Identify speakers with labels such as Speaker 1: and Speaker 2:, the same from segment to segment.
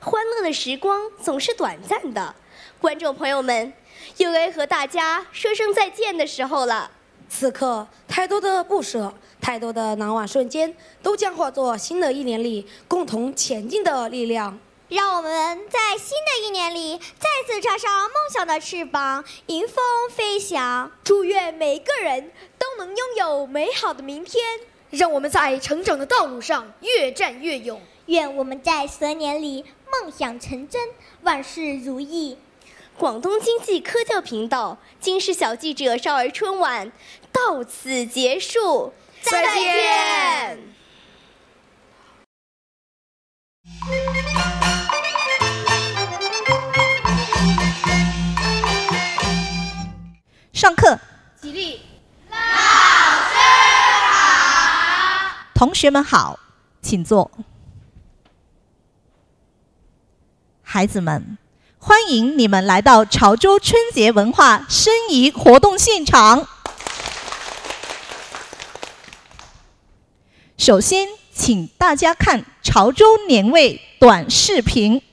Speaker 1: 欢乐的时光总是短暂的。观众朋友们，又该和大家说声再见的时候了。
Speaker 2: 此刻，太多的不舍，太多的难忘瞬间，都将化作新的一年里共同前进的力量。
Speaker 3: 让我们在新的一年里再次插上梦想的翅膀，迎风飞翔。
Speaker 4: 祝愿每个人都能拥有美好的明天。
Speaker 5: 让我们在成长的道路上越战越勇。
Speaker 3: 愿我们在蛇年里梦想成真，万事如意。
Speaker 1: 广东经济科教频道今世小记者少儿春晚到此结束，
Speaker 4: 再见。
Speaker 6: 上课，
Speaker 4: 起立。
Speaker 7: 老师好，
Speaker 6: 同学们好，请坐。孩子们，欢迎你们来到潮州春节文化申遗活动现场。首先，请大家看潮州年味短视频。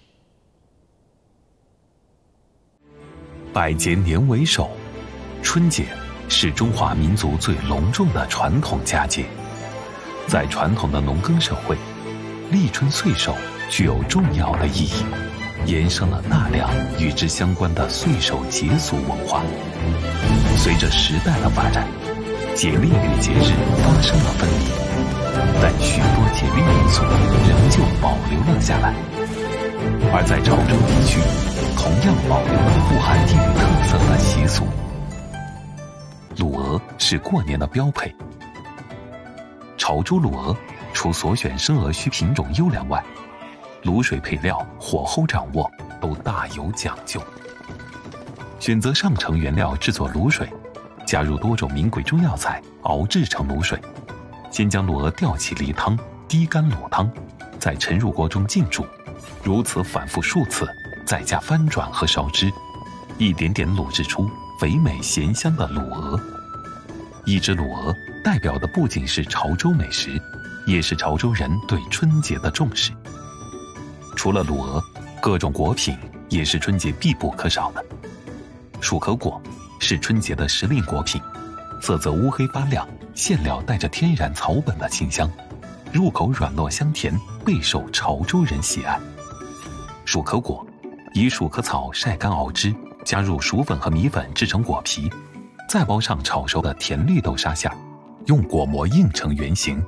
Speaker 8: 百节年为首，春节是中华民族最隆重的传统佳节。在传统的农耕社会，立春岁首具有重要的意义，延伸了大量与之相关的岁首节俗文化。随着时代的发展，节令与节日发生了分离，但许多节令民俗仍旧保留了下来。而在潮州地区，同样保留了富含地域特色的习俗。卤鹅是过年的标配。潮州卤鹅除所选生鹅须品种优良外，卤水配料、火候掌握都大有讲究。选择上乘原料制作卤水，加入多种名贵中药材熬制成卤水。先将卤鹅吊起梨汤，滴干卤汤，再沉入锅中浸煮，如此反复数次，再加翻转和烧汁，一点点卤制出肥美咸香的卤鹅。一只卤鹅代表的不仅是潮州美食，也是潮州人对春节的重视。除了卤鹅，各种果品也是春节必不可少的。薯壳果是春节的时令果品，色泽乌黑发亮，馅料带着天然草本的清香，入口软糯香甜，备受潮州人喜爱。薯壳果以薯壳草晒干熬汁，加入薯粉和米粉制成果皮，再包上炒熟的甜绿豆沙馅，用果膜硬成圆形。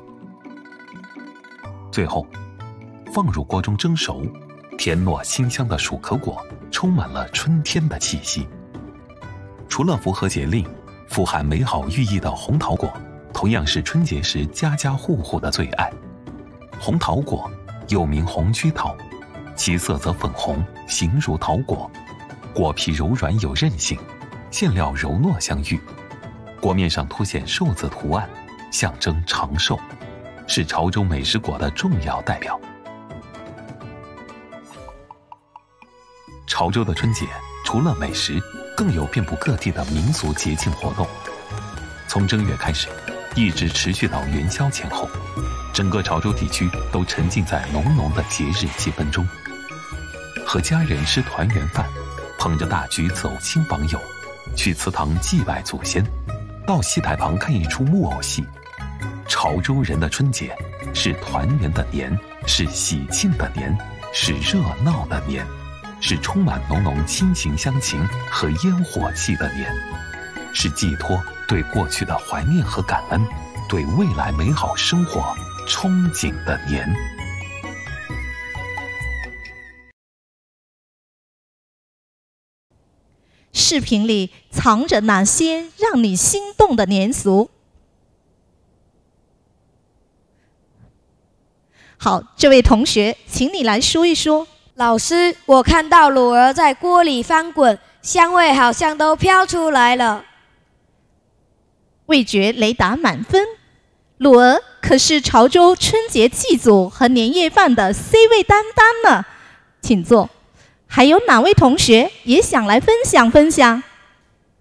Speaker 8: 最后放入锅中蒸熟，甜糯清香的薯壳果充满了春天的气息。除了符合节令、富含美好寓意的红桃果，同样是春节时家家户户的最爱。红桃果又名红曲桃，其色泽粉红，形如桃果，果皮柔软有韧性，馅料柔糯香芋，果面上凸显寿字图案，象征长寿，是潮州美食果的重要代表。潮州的春节除了美食，更有遍布各地的民俗节庆活动。从正月开始，一直持续到元宵前后，整个潮州地区都沉浸在浓浓的节日气氛中。和家人吃团圆饭，捧着大菊走亲访友，去祠堂祭拜祖先，到戏台旁看一出木偶戏。潮州人的春节是团圆的年，是喜庆的年，是热闹的年，是充满浓浓亲情乡情和烟火气的年，是寄托对过去的怀念和感恩，对未来美好生活憧憬的年。
Speaker 6: 视频里藏着哪些让你心动的年俗？好，这位同学，请你来说一说。
Speaker 2: 老师，我看到卤鹅在锅里翻滚，香味好像都飘出来了。
Speaker 6: 味觉雷达满分，卤鹅可是潮州春节祭祖和年夜饭的 C 位担当呢。请坐。还有哪位同学也想来分享分享？